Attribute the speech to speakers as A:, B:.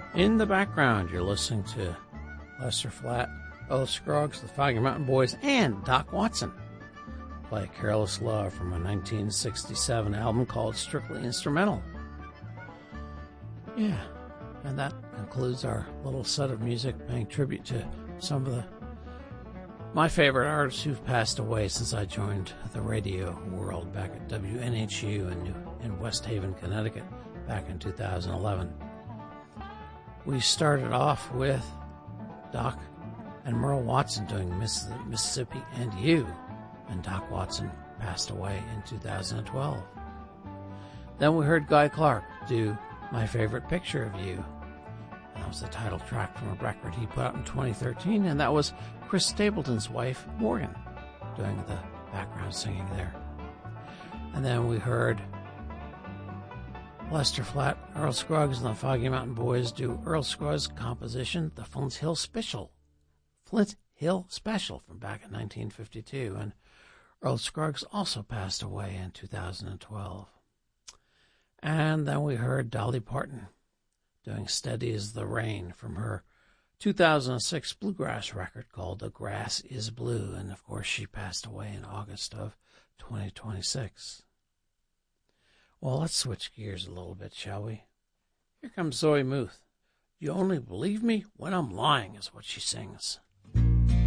A: In the background, you're listening to Lester Flatt, Earl Scruggs, the Foggy Mountain Boys, and Doc Watson play Careless Love from a 1967 album called Strictly Instrumental. Yeah, and that concludes our little set of music paying tribute to some of my favorite artists who've passed away since I joined the radio world back at WNHU in West Haven, Connecticut, back in 2011. We started off with Doc and Merle Watson doing Mississippi and You, and Doc Watson passed away in 2012. Then we heard Guy Clark do My Favorite Picture of You. That was the title track from a record he put out in 2013, and that was Chris Stapleton's wife, Morgan, doing the background singing there. And then we heard Lester Flatt, Earl Scruggs, and the Foggy Mountain Boys do Earl Scruggs' composition, the Flint Hill Special from back in 1952, and Earl Scruggs also passed away in 2012. And then we heard Dolly Parton doing Steady as the Rain from her 2006 bluegrass record called The Grass is Blue, and of course she passed away in August of 2026. Well, let's switch gears a little bit, shall we? Here comes Zoe Muth. You only believe me when I'm lying is what she sings.